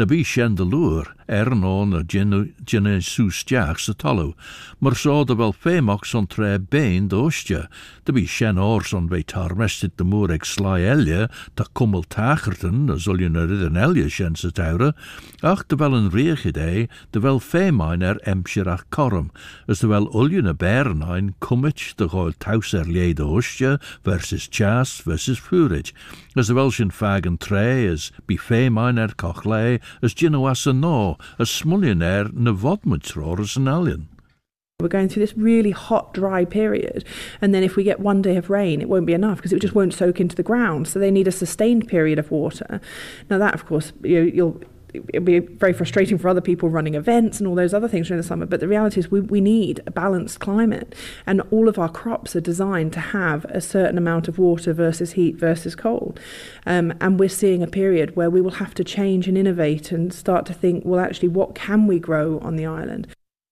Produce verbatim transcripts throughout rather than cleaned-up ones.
na bí sin de lúr ar an ón a jinne sústeach sa talú, mar sá de bhfuil féach son tre béin dóiste, de bí sin áir son bheith tarmestit de múr ag slá eile tá cummel táchartan a zullion a rid an eile sin sa taure, ach de bhfuil an riachid é de bhfuil fémain ar emsirach corm, as de bhfuil ullion a bérnain cummit de gáil taus ar lé dóiste versus chas versus fúrid, as de bhfuil sin fag an tre as bí fémain ar coch lé as jinne was a nó, as smullion ar na vodmutsror as an alien. We're going through this really hot, dry period, and then if we get one day of rain, it won't be enough because it just won't soak into the ground. So they need a sustained period of water. Now that, of course, you know, you'll it'll be very frustrating for other people running events and all those other things during the summer, but the reality is we, we need a balanced climate, and all of our crops are designed to have a certain amount of water versus heat versus cold. Um, and we're seeing a period where we will have to change and innovate and start to think, well, actually, what can we grow on the island?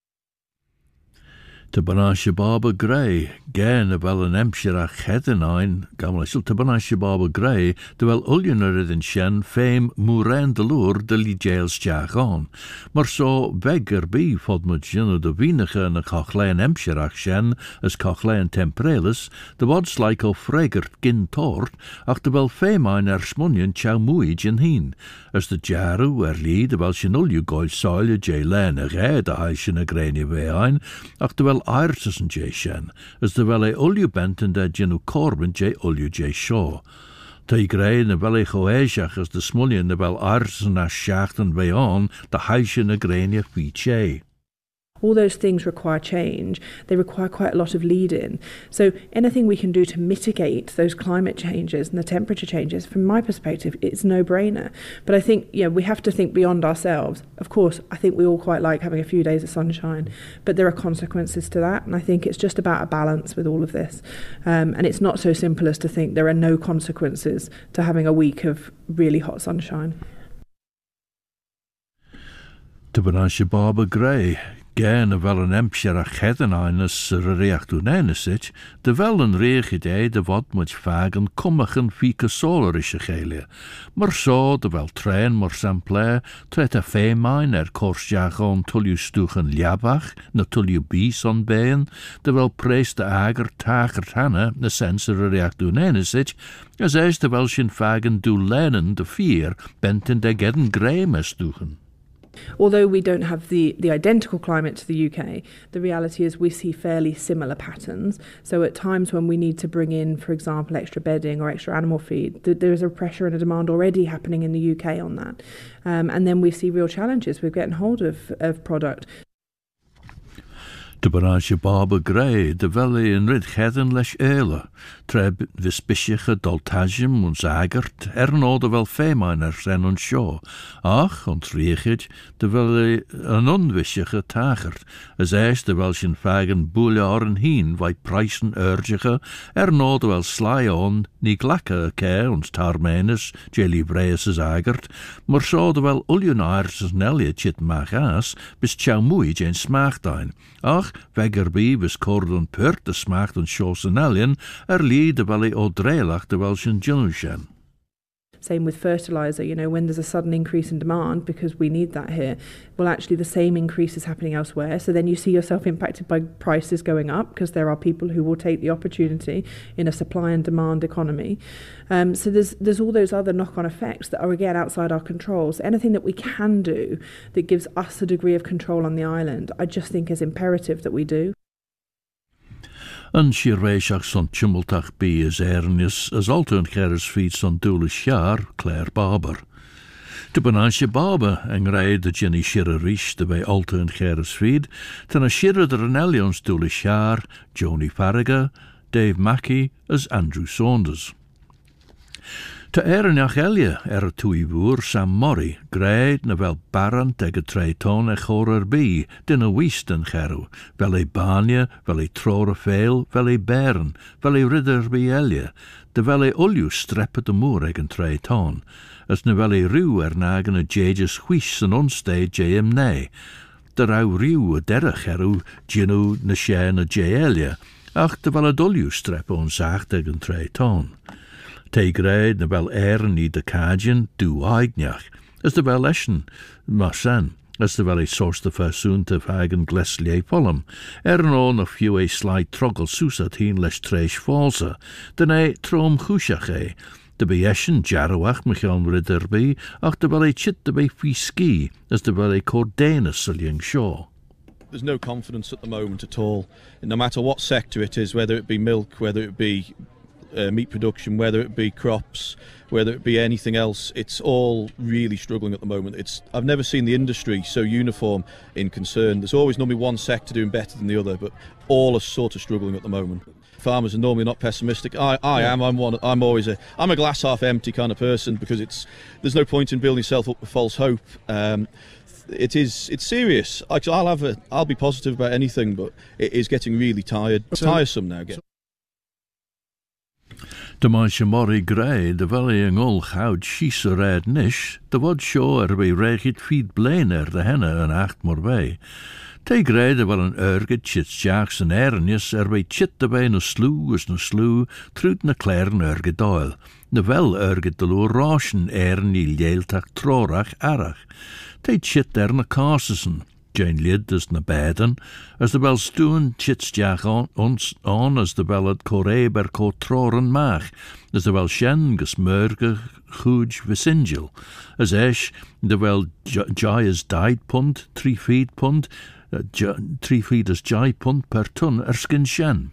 Te bana Shababa Grey, gen a bhfuil an emsirach hedanáin, gamla sil te bana Shababa Grey, de bhfuil ulionar iddyn sien féim múrain de lúr de li jails jaach on. Mar so veg er bí fodmud jinnu de vínacha na cochlein emsirach sien as cochlein temperelis, de wods like o fregert gin tort, ach de bhfuil féimain er smunion chau muid in hien, as de jaru er li de bhfuil sin ulju goil soilje jay len a ghe de haishin a greinje vein, ach de bhfuil Iris and Jay Shen, as the Valley Ulju Benton de Jinu Corbin Jay Ulju Jay Shaw. Tay grey na Valley Choeshach as the Smullion the Val Iris and Ash Shachten Veon, the Haishin a Grania Fiche. All those things require change. They require quite a lot of lead-in. So anything we can do to mitigate those climate changes and the temperature changes, from my perspective, it's no-brainer. But I think, yeah, we have to think beyond ourselves. Of course, I think we all quite like having a few days of sunshine, but there are consequences to that, and I think it's just about a balance with all of this. Um, and it's not so simple as to think there are no consequences to having a week of really hot sunshine. Te bana Shababa Grey, gen a bhfuil an emsirach hedanáin as ar a reachtú nénasit, de bhfuil an réachid é de bhod muid fag an cummachan fica solar is a chéile. Mar so de bhfuil trein mar samplé, tret a fémain er corsiach on tulliu stúchan liabach, na tulliu bís on béin, de bhfuil prés de agar táchart hanna na sens ar a reachtú nénasit, as eis de bhfuil sin fag an dú lenin de fear bentin de gedden greim as stúchan. Although we don't have the, the identical climate to the U K, the reality is we see fairly similar patterns. So at times when we need to bring in, for example, extra bedding or extra animal feed, th- there is a pressure and a demand already happening in the U K on that. Um, and then we see real challenges with getting hold of, of product. De bana Shababa Grey, de valley in rid cheden leis eile, treb vispisiche doltagium ons agert, er no de wel fémain er sen ons sjo, ach, ons riechid, de valley an onwisiche tagert, as eis de wel sin fagen boeljaaren hien, vai prijsen urgige, er no de wel sly on, ni glakke ke ons tarmenes, jelly breis as agert, maar so de wel uljonaars as nelje chit magas, bis chau moei jen smaagdain, ach, Vegerby was cordon pert de smacht en Chausenellian, er lie de valley o dreilach de Welschen Junushen. Same with fertiliser, you know, when there's a sudden increase in demand, because we need that here, well, actually the same increase is happening elsewhere. So then you see yourself impacted by prices going up, because there are people who will take the opportunity in a supply and demand economy. Um, so there's there's all those other knock-on effects that are, again, outside our control. So anything that we can do that gives us a degree of control on the island, I just think is imperative that we do. An sirvéisach son tumultach bí as ernis as altern cheres feed son dúle sjar, Claire Barber. De banan Shababa en raid de Jenny Shira Rish de bij altern cheres feed, ten a Shira de Renellions dúle sjar, Joni Farragher, Dave Mackey as Andrew Saunders. Te Erinach Elia er tui voer Sam Murray, greid na wel barant ege treiton e chorer bi, din a wisten geru, wel e banje, wel e trore veel, wel e beren, wel e ridder bi Elia, de wel e ulju streppe de moer egen treiton, as na wel e ruw er nagen a jages huis en onste jem ne, de rau ruw a derre geru, ginu na shen a j Elia, ach de wel a dulju streppe on zacht egen treiton. Te greid na wel eren i de cajin du aignach, as de wel eschen, marsen, as de wel e source de versoon te vagen gleslie polum, er on a few a slight troggle susat heen les tresh falsa, den e trom chushach e, de be eschen jarroach mechan ridder be, ach de wel e chit de be fi ski, as de wel e cordanus sulying shaw. There's no confidence at the moment at all, no matter what sector it is, whether it be milk, whether it be uh, meat production, whether it be crops, whether it be anything else. It's all really struggling at the moment. It's I've never seen the industry so uniform in concern. There's always normally one sector doing better than the other, but all are sort of struggling at the moment. Farmers are normally not pessimistic. I, I am. I'm one. I'm always a. I'm a glass half empty kind of person, because it's there's no point in building yourself up with false hope. Um, It is. It's serious. I'll have a. I'll be positive about anything, but it is getting really tired, so, tiresome now. Get. De manche morri grey, de welly een ol goud schieser red nish, de wad show er bij regit fiet bleiner de henne en acht maar bij. Te grey de wel een urget chits jacks en ernius er bij chit de bij no sloe is no sloe, truut na klaren urget doil. De wel urget de loer raschen ernie leeltach trorach arach. Te chit er na carsesen. Jane lid is na beden, as de wel stoen chitsjach on, ons on as de wel het koreber ko troren maag, as de wel shen gesmurge huge visingel, as esh de wel jai is died punt, three feet punt, uh, three feet as jai punt per ton erskin shen.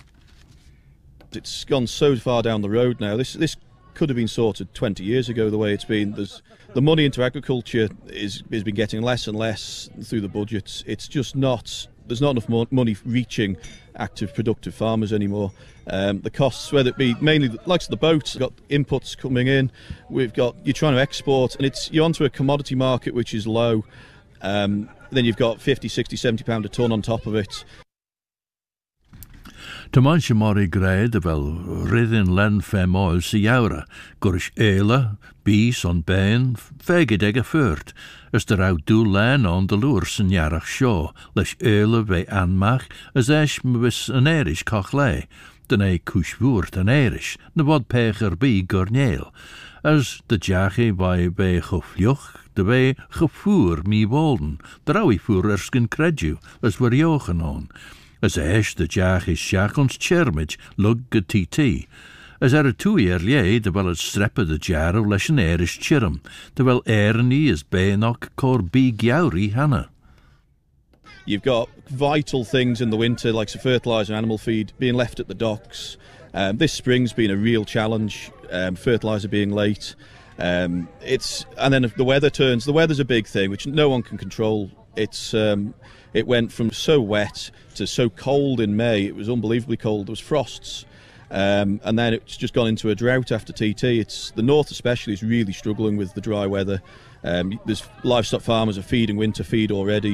It's gone so far down the road now. This this could have been sorted twenty years ago. The way it's been, there's the money into agriculture is has been getting less and less through the budgets. It's just not. There's not enough mo money reaching active, productive farmers anymore. Um, the costs, whether it be mainly the likes of the boats, we've got inputs coming in. We've got you're trying to export, and it's you're onto a commodity market which is low. Um, then you've got fifty, sixty, seventy pound a ton on top of it. De manche morri grey de wel ridden len fem oil se jaura, gorish eile, bies on bein, fegedegge furt, as de rau doel len on de loer sen jarach shaw, lesh eile vei anmach, as esh mwis an erish cochlei, den e kushwoert an erish, ne wad pecher bi gorneel, as de jache vai bei gofljoch, de wei gevoer mi wolden, de rau I voer erskin credu, as war jochen on. As esh de jach is shach ons chermage lug ge tt. As er a two year lie, de wel het streppe de jaro lesh an erish chirum, de wel ernie is beinock cor big yauri hanna. You've got vital things in the winter, like some fertiliser and animal feed, being left at the docks. Um, this spring's been a real challenge, um, fertiliser being late. Um, it's and then if the weather turns, the weather's a big thing, which no one can control. It's um, it went from so wet to so cold in May. It was unbelievably cold. There was frosts, um, and then it's just gone into a drought after T T. It's the north especially is really struggling with the dry weather. Um, there's livestock farmers are feeding winter feed already.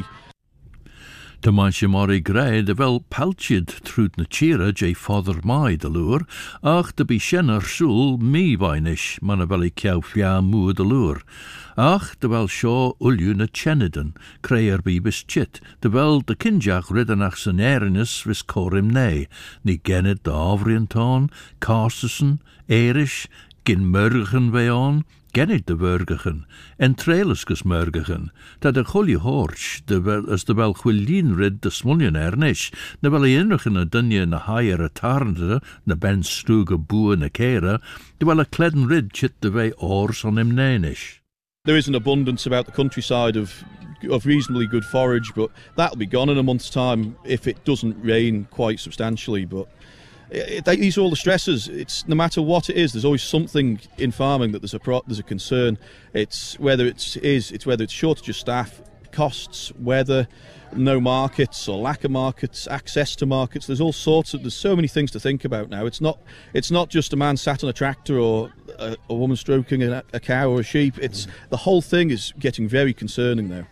De manche morri grey de wel palchid trut na chira jay father mai de loer, ach de bi shenner soel mi weinish, man a wel I kiau fia moe de loer. Ach, de wel shaw ulju na cheniden, creer bi bis chit, de wel de kinjach riddenach san erinus vis corim ne, ni gennet de avrienton, Carstesen, Erish, gin murgen weon, gennet de wurgigen, en trailuskus murgigen, dat de gulje horch, de wel, as de wel gwillien rid de smuljen ernish, de wel inrigen a dunje na haier a tarnde, na ben struge boe na kera, de wel a kledden rid chit de wei oors on him nenish. There is an abundance about the countryside of of reasonably good forage, but that'll be gone in a month's time if it doesn't rain quite substantially. But it, it, these are all the stresses. It's no matter what it is, there's always something in farming that there's a pro, there's a concern. It's whether it's is it's whether it's shortage of staff, costs, weather, no markets or lack of markets, access to markets. There's all sorts of there's so many things to think about now. It's not it's not just a man sat on a tractor or a, a woman stroking a, a cow or a sheep. It's the whole thing is getting very concerning now.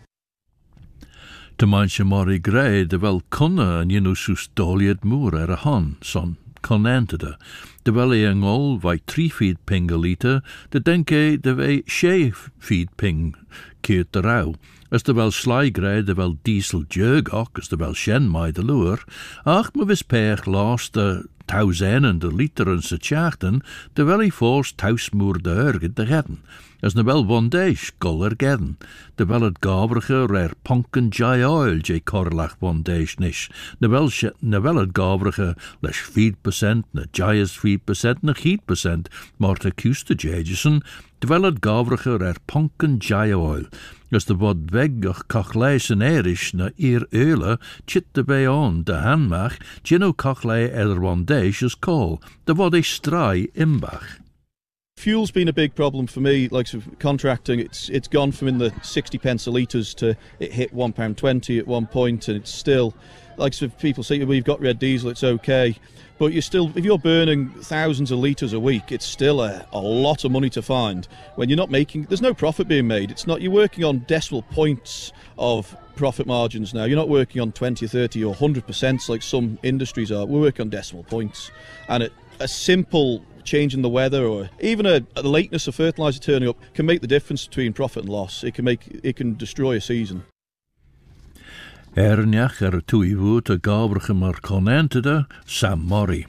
De manche morri grey de wel kunne en jenu sus doliet moer er a hon, son conentede. De wel e angol vai three feet pingelite, de denke de wei she feet ping keert de rauw. As de wel sly grey de wel diesel jurgok, as de wel shen mai de loer, ach me vis peeg laas de tausen en de liter en se tjachten, de wel I forst tausmoer de hurget de redden. as na bel bondéis goller gedden. De bel het gavrige rer punken jai oil jay corlach bondéis nish. Na bel na bel het gavrige lesh feed percent, na jai's feed percent, na heat percent, Marta Custa Jason, de bel het gavrige rer punken jai oil. As de bod weg och cochlais en erish na eer eule, chit de beon de hanmach, gino cochlai eder bondéis as call, de bod e strai imbach. Fuel's been a big problem for me, like so contracting. It's it's gone from in the sixty pence a litres to it hit one pound twenty at one point, and it's still, like so people say, well, you've got red diesel, it's okay, but you're still, if you're burning thousands of litres a week, it's still a, a lot of money to find when you're not making. There's no profit being made. It's not. You're working on decimal points of profit margins now. You're not working on twenty, thirty, or one hundred percent like some industries are. We're working on decimal points, and it, a simple change in the weather or even a, a lateness of fertiliser turning up can make the difference between profit and loss. It can make it can destroy a season. Ernjach er tui woed a gavrige mar conentede Sam Murray.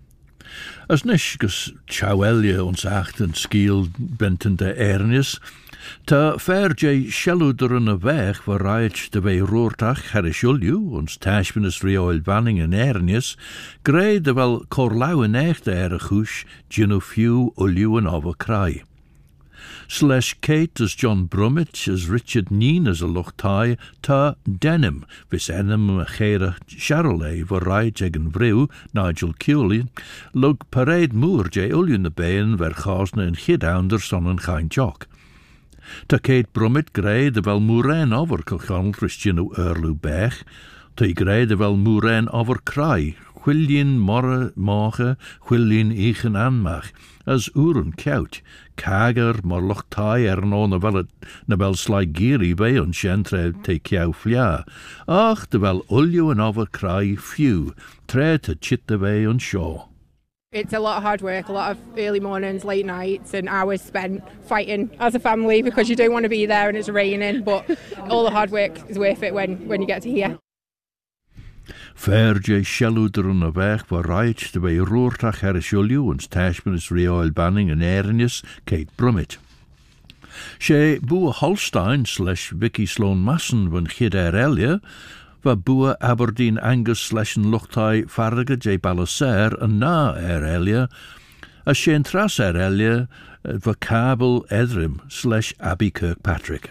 As nish gus chawelje ons achten skiel benten de ernis, ta fer jay shelluderen a weg waar raich de wei roortach herishulju, ons tashmenis rioil banning en ernis, grey de wel corlau en echte erchush, gino few ulju en over cry. Slash Kate as John Brummett as Richard Neen as a lochtai ta denim, vis enem a chere Charolais voor raich egen vrew, Nigel Cooley, lug parade moor jay ulju na bain ver chasne en gidounder son en chain jock. Ta Kate Brummett grey de wel moerain over colchanel Christiano Erlu Bech, ta grey de wel moerain over cry, Chwilien morre mache, chwilien eichen anmach, as uren kout, kager mar lochtai er no na wel na wel sly giri bij on shentre te kiau flia, ach de wel ulju en over cry few, tre te chit de way on shaw. It's a lot of hard work, a lot of early mornings, late nights and hours spent fighting as a family because you don't want to be there and it's raining, but all the hard work is worth it when, when you get to here. Fer jay shelluderen a weg waar raich de wei roortach herishulju ons tashmenis rioil banning en ernis Kate Brummett. She boe Holstein slash Vicky Sloan Massen van Gid er Elia, va boe Aberdeen Angus slash en luchtai farge jay Balasser en na er Elia, as she entras er Elia va Kabel Edrim slash Abbey Kirkpatrick.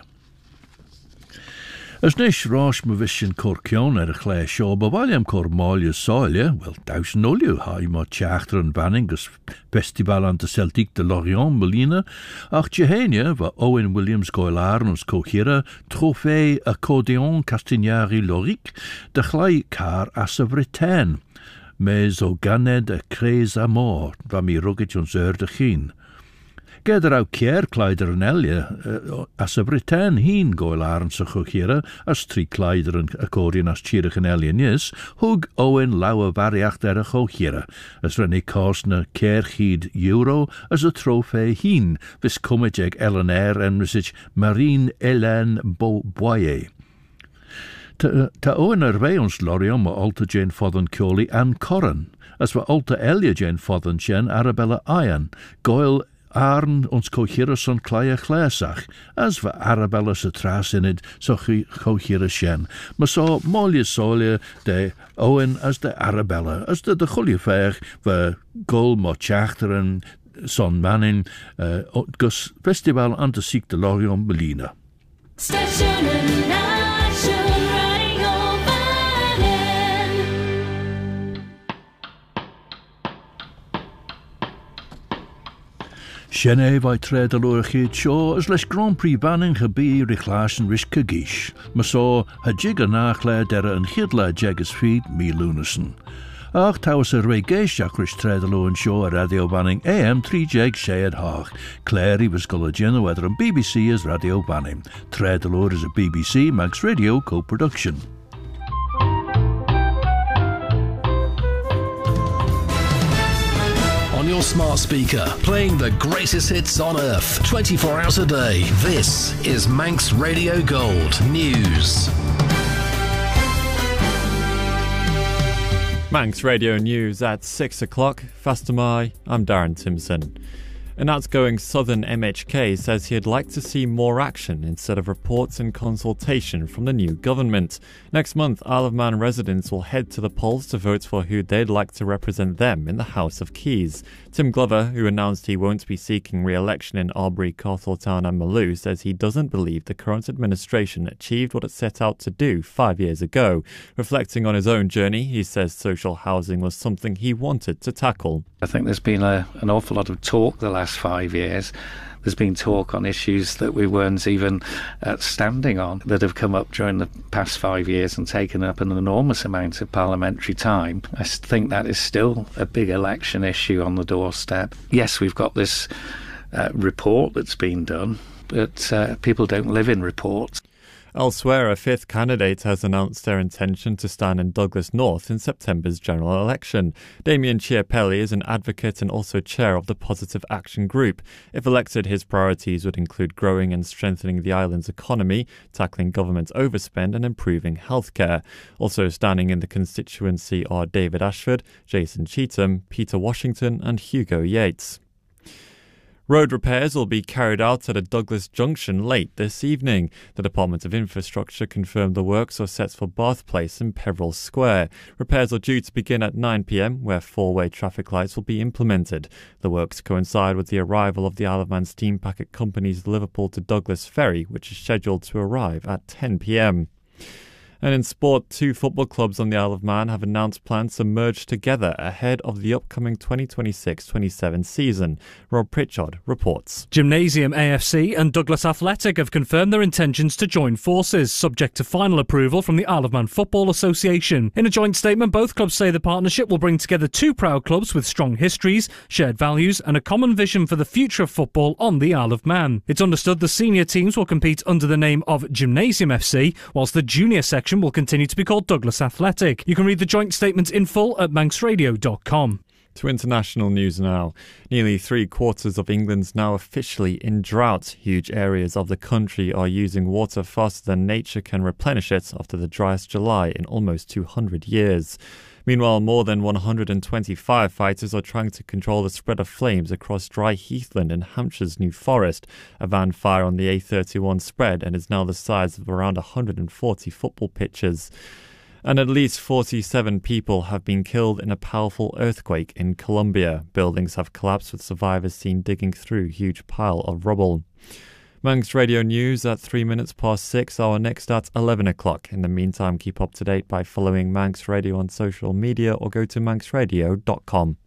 As nish rosh me vishin corcion er a chlea shaw, but while am cor malia soilia, well, dausen olio, hai ma tjachter en banning, gus festival an de Celtic de Lorient, Melina, ach Jehania, va Owen Williams goilarn ons cochira, trofee accordeon Castignari Loric, de chlei car as a Britain, mais o ganed a crees a mor, va mi rugget ons ur de chien. Geder au kier kleider en elje, uh, as a Britain heen goilarn sa chochira, as tri kleider en accordion as chirich en elje nis, hug Owen laue variacht er a chochira, as rennie kostna kier chid euro, as a trofee heen, vis kumijeg Ellen Air en misich Marine Hélène Boyer. Ta, ta Owen er vei ons lorion ma alta Jane Fodden Coley an Corran, as va alta elje Jane Fodden jen Arabella Ian, goil Arn ons cochira son claia chlesach, as va Arabella sa tras inid so cochira shen, ma so molia solia de Owen as de Arabella, as de de chuliafech va gol mo tjachteren son manin, uh, gus festival an de siek de Lorion Melina. Shene vai tred a loer chyd sio, as les Grand Prix banning gebi richlasen rish kagish, ma so ha jig a nachle dera en chidla jegas feed me lunasen. Ach taus a regeish jakrish tred a loer sio a radio banning A M three jeg shead hach, Clary was gullagina whether on B B C is radio banning. Tred a loer is a B B C Manx Radio co-production. On your smart speaker, playing the greatest hits on earth, twenty-four hours a day. This is Manx Radio Gold News. Manx Radio News at six o'clock. Fastamai, I'm Darren Simpson. An outgoing Southern M H K says he'd like to see more action instead of reports and consultation from the new government. Next month, Isle of Man residents will head to the polls to vote for who they'd like to represent them in the House of Keys. Tim Glover, who announced he won't be seeking re-election in Albury, Castletown and Maloo, says he doesn't believe the current administration achieved what it set out to do five years ago. Reflecting on his own journey, he says social housing was something he wanted to tackle. I think there's been a, an awful lot of talk the last five years. There's been talk on issues that we weren't even uh, standing on that have come up during the past five years and taken up an enormous amount of parliamentary time. I think that is still a big election issue on the doorstep. Yes, we've got this uh, report that's been done, but uh, people don't live in reports. Elsewhere, a fifth candidate has announced their intention to stand in Douglas North in September's general election. Damien Chiapelli is an advocate and also chair of the Positive Action Group. If elected, his priorities would include growing and strengthening the island's economy, tackling government overspend and improving healthcare. Also standing in the constituency are David Ashford, Jason Cheetham, Peter Washington and Hugo Yates. Road repairs will be carried out at a Douglas junction late this evening. The Department of Infrastructure confirmed the works are set for Bath Place and Peveril Square. Repairs are due to begin at nine p m, where four-way traffic lights will be implemented. The works coincide with the arrival of the Isle of Man Steam Packet Company's Liverpool to Douglas ferry, which is scheduled to arrive at ten p m. And in sport, two football clubs on the Isle of Man have announced plans to merge together ahead of the upcoming twenty twenty-six twenty-seven season. Rob Pritchard reports. Gymnasium A F C and Douglas Athletic have confirmed their intentions to join forces, subject to final approval from the Isle of Man Football Association. In a joint statement, both clubs say the partnership will bring together two proud clubs with strong histories, shared values and a common vision for the future of football on the Isle of Man. It's understood the senior teams will compete under the name of Gymnasium F C, whilst the junior section will continue to be called Douglas Athletic. You can read the joint statement in full at manx radio dot com. To international news now. Nearly three quarters of England's now officially in drought. Huge areas of the country are using water faster than nature can replenish it after the driest July in almost two hundred years. Meanwhile, more than one hundred twenty firefighters are trying to control the spread of flames across dry heathland in Hampshire's New Forest. A van fire on the A thirty-one spread and is now the size of around one hundred forty football pitches. And at least forty-seven people have been killed in a powerful earthquake in Colombia. Buildings have collapsed with survivors seen digging through a huge pile of rubble. Manx Radio News at three minutes past six, our next at eleven o'clock. In the meantime, keep up to date by following Manx Radio on social media or go to manx radio dot com.